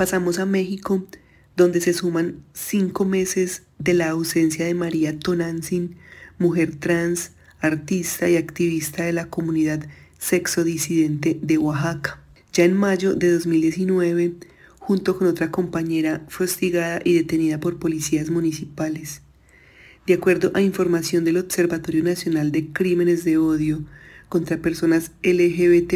Pasamos a México, donde se suman 5 meses de la ausencia de María Tonantzin, mujer trans, artista y activista de la comunidad sexodisidente de Oaxaca. Ya en mayo de 2019, junto con otra compañera, fue hostigada y detenida por policías municipales. De acuerdo a información del Observatorio Nacional de Crímenes de Odio contra Personas LGBT+,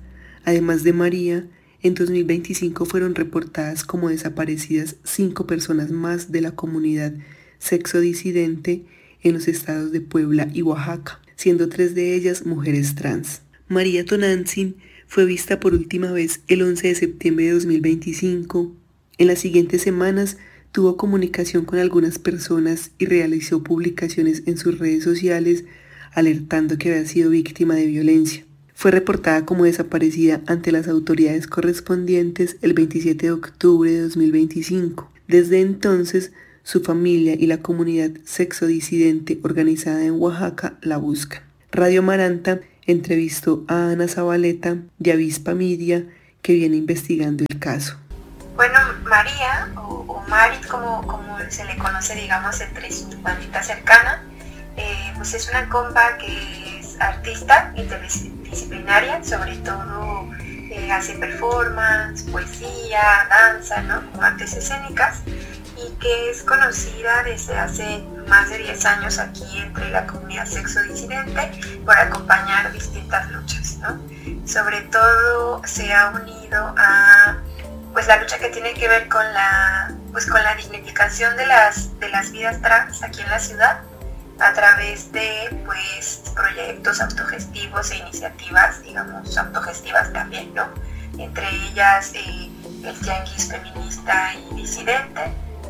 además de María, en 2025 fueron reportadas como desaparecidas 5 personas más de la comunidad sexodisidente en los estados de Puebla y Oaxaca, siendo 3 de ellas mujeres trans. María Tonantzin fue vista por última vez el 11 de septiembre de 2025. En las siguientes semanas tuvo comunicación con algunas personas y realizó publicaciones en sus redes sociales alertando que había sido víctima de violencia. Fue reportada como desaparecida ante las autoridades correspondientes el 27 de octubre de 2025. Desde entonces, su familia y la comunidad sexodisidente organizada en Oaxaca la buscan. Radio Maranta entrevistó a Ana Zabaleta de Avispa Media, que viene investigando el caso. Bueno, María, o Mari, como se le conoce, digamos, entre su bandita cercana, pues es una compa que es artista interdisciplinaria, sobre todo hace performance, poesía, danza, ¿no? Como artes escénicas, y que es conocida desde hace más de 10 años aquí entre la comunidad sexodisidente por acompañar distintas luchas, ¿no? Sobre todo se ha unido a pues la lucha que tiene que ver con la dignificación de las vidas trans aquí en la ciudad a través de pues proyectos autogestivos e iniciativas, digamos, autogestivas también, ¿no? Entre ellas el Tianguis Feminista y Disidente,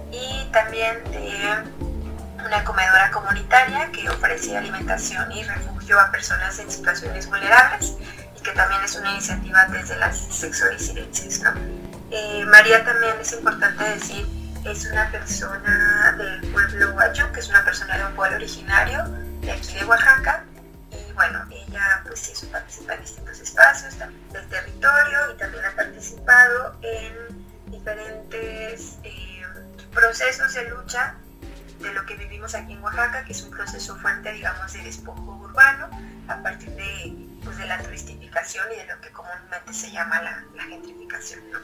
y también de una comedora comunitaria que ofrece alimentación y refugio a personas en situaciones vulnerables y que también es una iniciativa desde las sexodisidencias, ¿no? María también, es importante decir, es una persona del pueblo Huayu, que es una persona de un pueblo originario de aquí de Oaxaca, y bueno, ella pues sí participa en distintos espacios del territorio y también ha participado en diferentes procesos de lucha de lo que vivimos aquí en Oaxaca, que es un proceso fuerte, digamos, de despojo urbano a partir de la turistificación y de lo que comúnmente se llama la gentrificación, ¿no?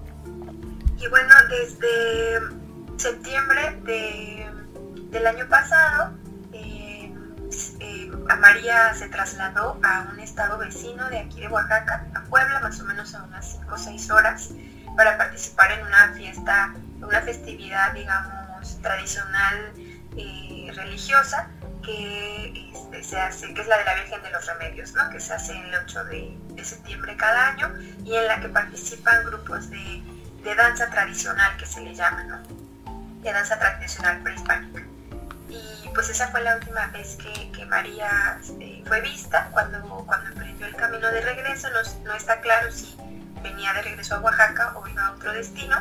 Y bueno, desde septiembre del año pasado, a María se trasladó a un estado vecino de aquí de Oaxaca, a Puebla, más o menos a unas 5 o 6 horas, para participar en una festividad, digamos, tradicional religiosa que se hace, que es la de la Virgen de los Remedios, ¿no? Que se hace el 8 de septiembre cada año, y en la que participan grupos de danza tradicional, que se le llama, ¿no? De danza tradicional prehispánica. Y pues esa fue la última vez que María fue vista. Cuando emprendió el camino de regreso, no está claro si venía de regreso a Oaxaca o iba a otro destino,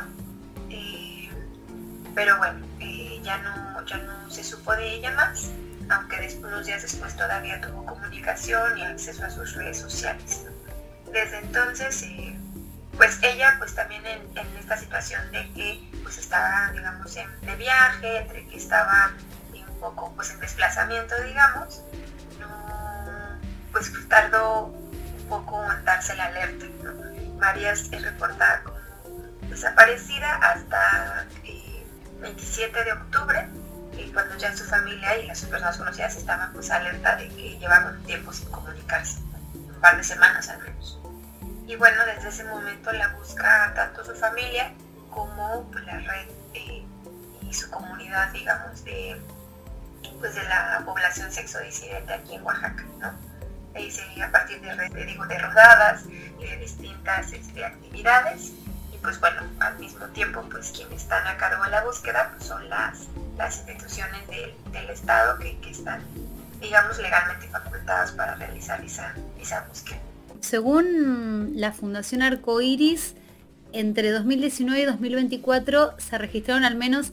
pero bueno, ya no se supo de ella más, aunque unos días después todavía tuvo comunicación y acceso a sus redes sociales, ¿no? Desde entonces, pues ella pues también en esta situación de que pues estaba, digamos, de viaje, entre que estaba un poco pues en desplazamiento, digamos, no, pues tardó un poco en darse la alerta, ¿no? María es reportada como desaparecida hasta 27 de octubre, cuando ya su familia y las personas conocidas estaban pues alerta de que llevaban un tiempo sin comunicarse, un par de semanas al menos. Y bueno, desde ese momento la busca tanto su familia como pues, la red y su comunidad, digamos, de la población sexodisidente aquí en Oaxaca, ¿no? A partir de rodadas y de distintas actividades. Y pues bueno, al mismo tiempo, pues quienes están a cargo de la búsqueda pues, son las instituciones del Estado que están, digamos, legalmente facultadas para realizar esa búsqueda. Según la Fundación Arcoiris, entre 2019 y 2024 se registraron al menos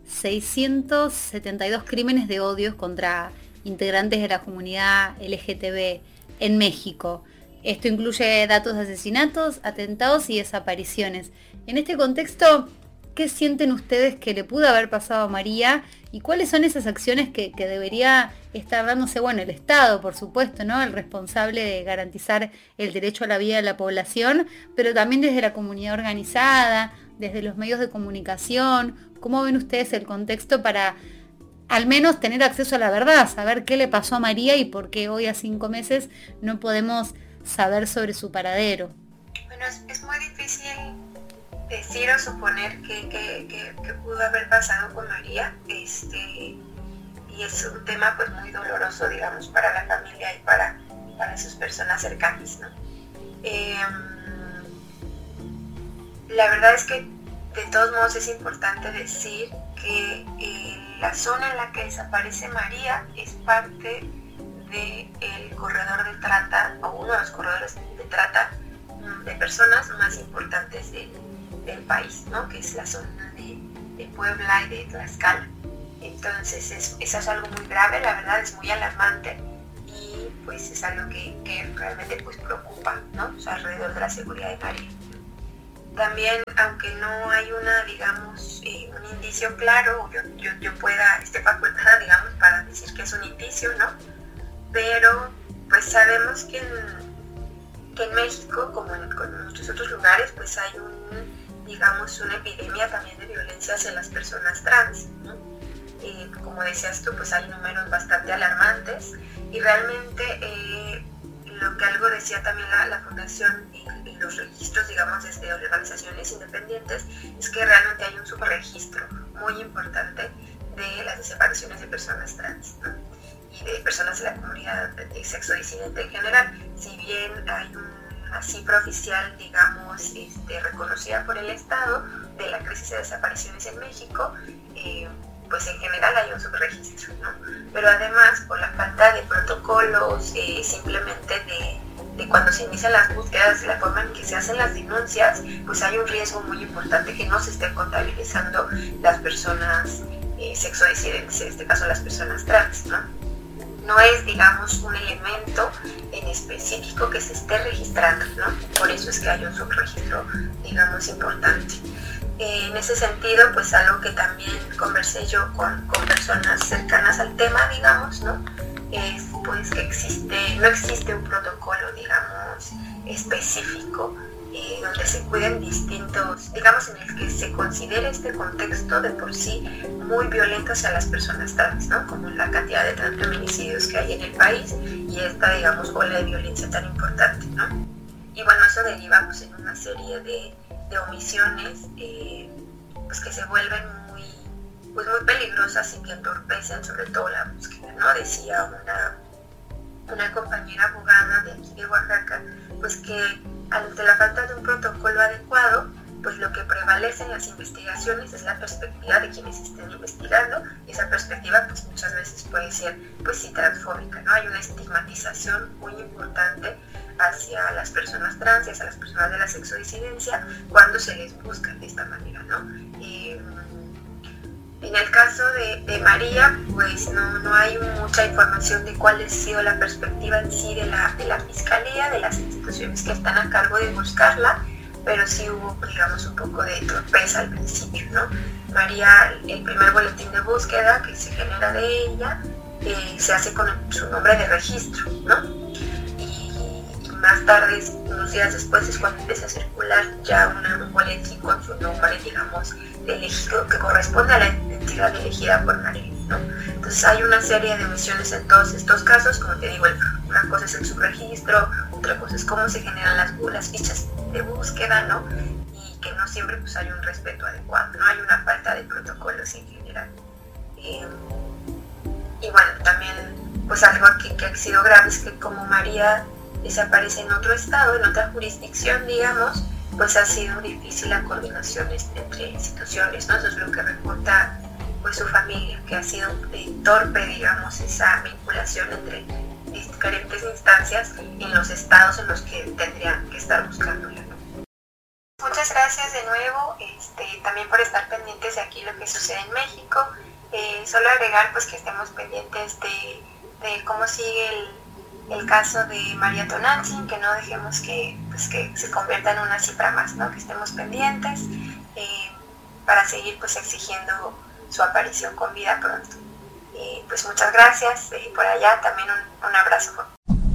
672 crímenes de odio contra integrantes de la comunidad LGTB en México. Esto incluye datos de asesinatos, atentados y desapariciones. En este contexto, ¿qué sienten ustedes que le pudo haber pasado a María? ¿Y cuáles son esas acciones que debería estar dándose, bueno, el Estado, por supuesto, ¿no? El responsable de garantizar el derecho a la vida de la población, pero también desde la comunidad organizada, desde los medios de comunicación? ¿Cómo ven ustedes el contexto para al menos tener acceso a la verdad, saber qué le pasó a María y por qué hoy a 5 meses no podemos saber sobre su paradero? Bueno, es muy difícil decir o suponer que pudo haber pasado con María, y es un tema pues muy doloroso, digamos, para la familia y para sus personas cercanas, ¿no? La verdad es que de todos modos es importante decir que la zona en la que desaparece María es parte del corredor de trata, o uno de los corredores de trata de personas más importantes del país, ¿no? Que es la zona de Puebla y de Tlaxcala. Entonces eso es algo muy grave, la verdad es muy alarmante, y pues es algo que realmente pues preocupa, ¿no? O sea, alrededor de la seguridad de María. También, aunque no hay digamos, un indicio claro, yo pueda, esté facultada, digamos, para decir que es un indicio, ¿no? Pero pues sabemos que en México, como en muchos otros lugares, pues hay digamos, una epidemia también de violencia hacia las personas trans, ¿no? Como decías tú, pues hay números bastante alarmantes, y realmente lo que algo decía también la Fundación y los registros, digamos, desde organizaciones independientes, es que realmente hay un subregistro muy importante de las desapariciones de personas trans, ¿no? Y de personas de la comunidad de sexo disidente en general. Si bien hay una cifra oficial, digamos, reconocida por el Estado de la crisis de desapariciones en México, pues en general hay un subregistro, ¿no? Pero además, por la falta de protocolos, simplemente de cuando se inician las búsquedas, de la forma en que se hacen las denuncias, pues hay un riesgo muy importante que no se estén contabilizando las personas sexodisidentes, en este caso las personas trans, ¿no? No es, digamos, un elemento en específico que se esté registrando, ¿no? Por eso es que hay un subregistro, digamos, importante. En ese sentido, pues algo que también conversé yo con personas cercanas al tema, digamos, ¿no? Es pues que no existe un protocolo, digamos, específico donde se cuiden distintos, digamos, en el que se considere este contexto de por sí muy violento hacia las personas trans, ¿no? Como la cantidad de transfeminicidios que hay en el país y esta, digamos, ola de violencia tan importante, ¿no? Y bueno, eso deriva pues en una serie de omisiones pues que se vuelven muy peligrosas y que entorpecen sobre todo la búsqueda, ¿no? Decía una compañera abogada de aquí de Oaxaca, pues que ante la falta de un protocolo adecuado, pues lo que prevalece en las investigaciones es la perspectiva de quienes estén investigando, y esa perspectiva pues muchas veces puede ser pues sí transfóbica, ¿no? Hay una estigmatización muy importante hacia las personas trans y hacia las personas de la sexodisidencia cuando se les busca de esta manera, ¿no? En el caso de María, pues no hay mucha información de cuál ha sido la perspectiva en sí de la Fiscalía, de las instituciones que están a cargo de buscarla, pero sí hubo, digamos, un poco de torpeza al principio, ¿no? María, el primer boletín de búsqueda que se genera de ella, se hace con su nombre de registro, ¿no? Y más tarde, unos días después, es cuando empieza a circular ya un boletín con su nombre, digamos, elegido, que corresponde a la identidad elegida por María, ¿no? Entonces hay una serie de omisiones en todos estos casos, como te digo, una cosa es el subregistro, otra cosa es cómo se generan las fichas de búsqueda, ¿no? Y que no siempre pues hay un respeto adecuado, ¿no? Hay una falta de protocolos en general. Y bueno, también pues algo que ha sido grave es que como María desaparece en otro estado, en otra jurisdicción, digamos, pues ha sido difícil la coordinación entre instituciones, ¿no? Eso es lo que reporta pues su familia, que ha sido torpe, digamos, esa vinculación entre diferentes instancias en los estados en los que tendrían que estar buscándola, ¿no? Muchas gracias de nuevo, también por estar pendientes de aquí lo que sucede en México. Solo agregar pues que estemos pendientes de cómo sigue el caso de María Tonantzin, que no dejemos que se convierta en una cifra más, ¿no? Que estemos pendientes para seguir pues exigiendo su aparición con vida pronto. Pues muchas gracias, por allá también un abrazo.